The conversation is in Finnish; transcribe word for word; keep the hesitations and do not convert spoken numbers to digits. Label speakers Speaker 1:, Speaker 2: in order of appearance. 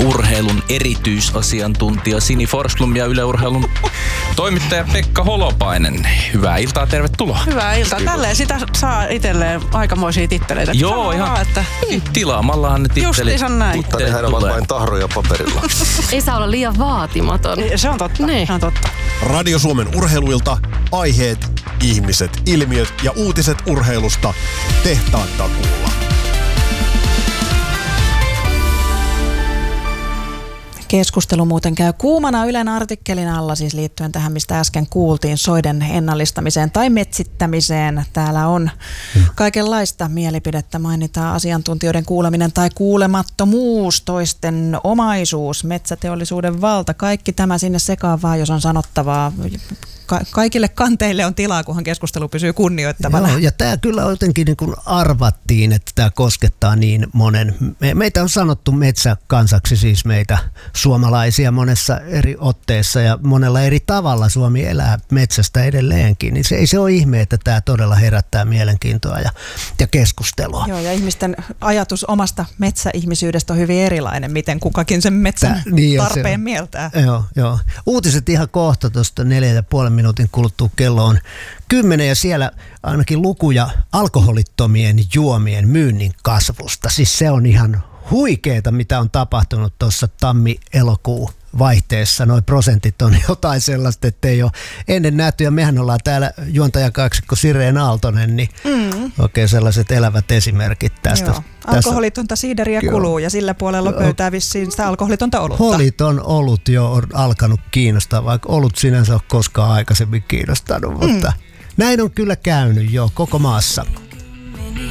Speaker 1: urheilun erityisasiantuntija Sini Forsblom ja Yle Urheilun toimittaja Pekka Holopainen. Hyvää iltaa, tervetuloa.
Speaker 2: Hyvää iltaa. Tälleen sitä saa itselleen aikamoisia titteleitä.
Speaker 1: Joo, ihan vaan, että tilaamallahan ne tittelit.
Speaker 2: Just näin.
Speaker 3: Mutta nehän ovat vain tahroja paperilla.
Speaker 4: Ei saa olla liian vaatimaton.
Speaker 2: Se on totta.
Speaker 4: Niin.
Speaker 2: Se on totta.
Speaker 5: Radio Suomen urheiluilta, aiheet, ihmiset, ilmiöt ja uutiset urheilusta tehtaan takuulla.
Speaker 6: Keskustelu muuten käy kuumana Ylen artikkelin alla, siis liittyen tähän, mistä äsken kuultiin, soiden ennallistamiseen tai metsittämiseen. Täällä on kaikenlaista mielipidettä, mainitaan asiantuntijoiden kuuleminen tai kuulemattomuus, toisten omaisuus, metsäteollisuuden valta, kaikki tämä sinne sekaan vaan, jos on sanottavaa. Ka- kaikille kanteille on tilaa, kunhan keskustelu pysyy kunnioittavana.
Speaker 7: Joo, ja tämä kyllä jotenkin niin kuin arvattiin, että tämä koskettaa niin monen. Me, meitä on sanottu metsäkansaksi, siis meitä suomalaisia monessa eri otteessa ja monella eri tavalla. Suomi elää metsästä edelleenkin, niin se ei se ole ihme, että tämä todella herättää mielenkiintoa ja, ja keskustelua.
Speaker 6: Joo, ja ihmisten ajatus omasta metsäihmisyydestä on hyvin erilainen, miten kukakin sen metsän Tää, niin tarpeen mieltää.
Speaker 7: Joo, joo. Uutiset ihan kohta tuosta neljä ja puolen minuutin kuluttua, kello on kymmenen ja siellä ainakin lukuja alkoholittomien juomien myynnin kasvusta. Siis se on ihan huikeeta, mitä on tapahtunut tuossa tammi-elokuu vaihteessa. Noi prosentit on jotain sellaista, että ei ole ennen nähty. Ja mehän ollaan täällä juontajakaksikko Sireen Aaltonen, niin mm. oikein sellaiset elävät esimerkit tästä.
Speaker 6: Joo. Alkoholitonta siideriä kuluu ja sillä puolella pöytää vissiin sitä alkoholitonta olutta.
Speaker 7: Holiton olut jo on alkanut kiinnostaa, vaikka olut sinänsä ole koskaan aikaisemmin kiinnostanut, mutta mm. näin on kyllä käynyt jo koko maassa.